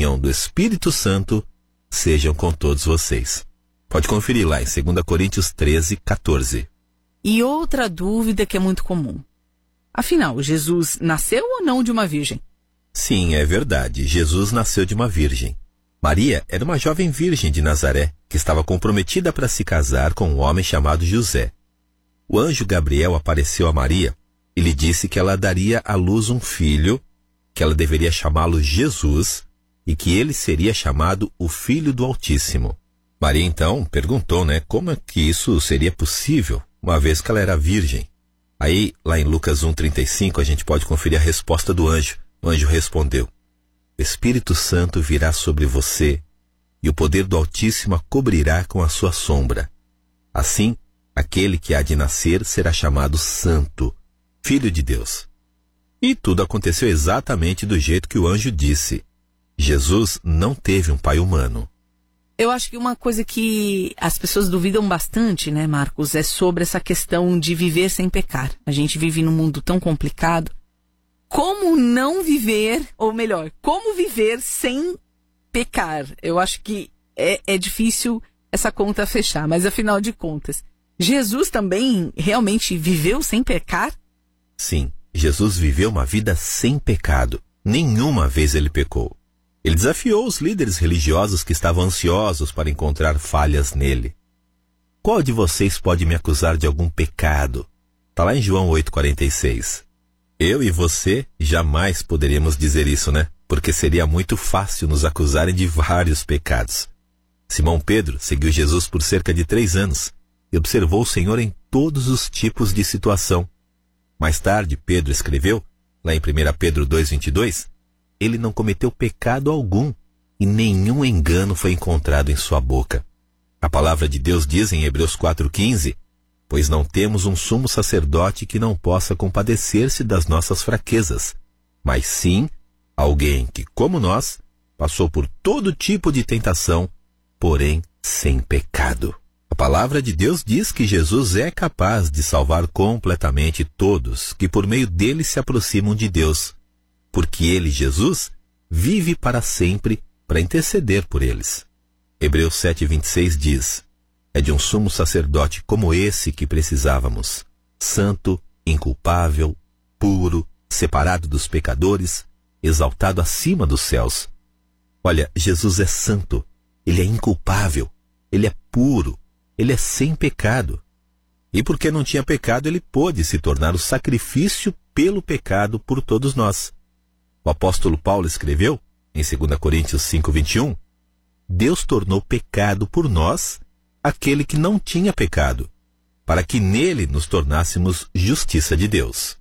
comunhão do Espírito Santo sejam com todos vocês. Pode conferir lá em 2 Coríntios 13, 14. E outra dúvida que é muito comum. Afinal, Jesus nasceu ou não de uma virgem? Sim, é verdade. Jesus nasceu de uma virgem. Maria era uma jovem virgem de Nazaré, que estava comprometida para se casar com um homem chamado José. O anjo Gabriel apareceu a Maria e lhe disse que ela daria à luz um filho, que ela deveria chamá-lo Jesus e que ele seria chamado o Filho do Altíssimo. Maria então perguntou, como é que isso seria possível, uma vez que ela era virgem. Aí, lá em Lucas 1,35, a gente pode conferir a resposta do anjo. O anjo respondeu: o Espírito Santo virá sobre você e o poder do Altíssimo a cobrirá com a sua sombra. Assim, aquele que há de nascer será chamado Santo, Filho de Deus. E tudo aconteceu exatamente do jeito que o anjo disse. Jesus não teve um pai humano. Eu acho que uma coisa que as pessoas duvidam bastante, Marcos, é sobre essa questão de viver sem pecar. A gente vive num mundo tão complicado. Como não viver, ou melhor, como viver sem pecar? Eu acho que é difícil essa conta fechar, mas afinal de contas, Jesus também realmente viveu sem pecar? Sim, Jesus viveu uma vida sem pecado. Nenhuma vez ele pecou. Ele desafiou os líderes religiosos que estavam ansiosos para encontrar falhas nele. Qual de vocês pode me acusar de algum pecado? Está lá em João 8,46. Eu e você jamais poderíamos dizer isso, Porque seria muito fácil nos acusarem de vários pecados. Simão Pedro seguiu Jesus por cerca de 3 anos e observou o Senhor em todos os tipos de situação. Mais tarde, Pedro escreveu, lá em 1 Pedro 2,22, ele não cometeu pecado algum e nenhum engano foi encontrado em sua boca. A palavra de Deus diz em Hebreus 4,15, pois não temos um sumo sacerdote que não possa compadecer-se das nossas fraquezas, mas sim alguém que, como nós, passou por todo tipo de tentação, porém sem pecado. A palavra de Deus diz que Jesus é capaz de salvar completamente todos que por meio dele se aproximam de Deus, porque ele, Jesus, vive para sempre para interceder por eles. Hebreus 7,26 diz, é de um sumo sacerdote como esse que precisávamos, santo, inculpável, puro, separado dos pecadores, exaltado acima dos céus. Olha, Jesus é santo, ele é inculpável, ele é puro, ele é sem pecado. E porque não tinha pecado, ele pôde se tornar o sacrifício pelo pecado por todos nós. O apóstolo Paulo escreveu, em 2 Coríntios 5,21, Deus tornou pecado por nós aquele que não tinha pecado, para que nele nos tornássemos justiça de Deus.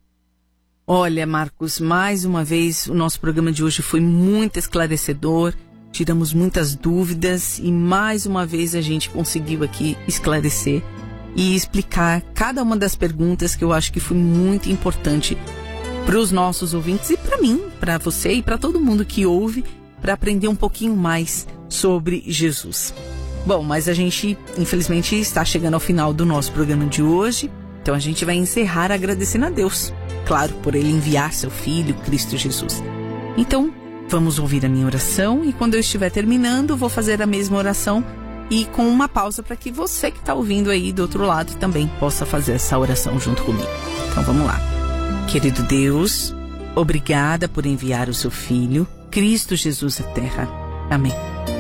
Olha, Marcos, mais uma vez o nosso programa de hoje foi muito esclarecedor, tiramos muitas dúvidas e mais uma vez a gente conseguiu aqui esclarecer e explicar cada uma das perguntas que eu acho que foi muito importante para os nossos ouvintes e para mim, para você e para todo mundo que ouve, para aprender um pouquinho mais sobre Jesus. Bom, mas a gente, infelizmente, está chegando ao final do nosso programa de hoje, então a gente vai encerrar agradecendo a Deus, claro, por Ele enviar seu Filho, Cristo Jesus. Então, vamos ouvir a minha oração e quando eu estiver terminando, vou fazer a mesma oração e com uma pausa para que você que está ouvindo aí do outro lado também possa fazer essa oração junto comigo. Então, vamos lá. Querido Deus, obrigada por enviar o seu Filho, Cristo Jesus à Terra. Amém.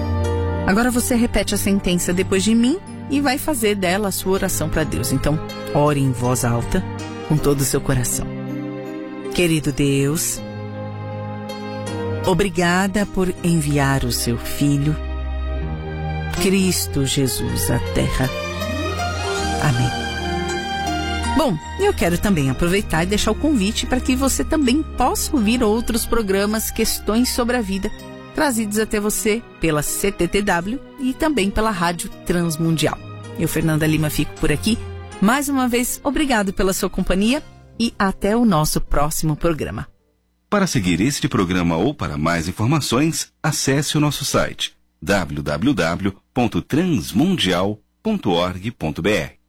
Agora você repete a sentença depois de mim e vai fazer dela a sua oração para Deus. Então, ore em voz alta, com todo o seu coração. Querido Deus, obrigada por enviar o seu Filho, Cristo Jesus à Terra. Amém. Bom, eu quero também aproveitar e deixar o convite para que você também possa ouvir outros programas Questões sobre a Vida, trazidos até você pela CTTW e também pela Rádio Transmundial. Eu, Fernanda Lima, fico por aqui. Mais uma vez, obrigado pela sua companhia e até o nosso próximo programa. Para seguir este programa ou para mais informações, acesse o nosso site www.transmundial.org.br.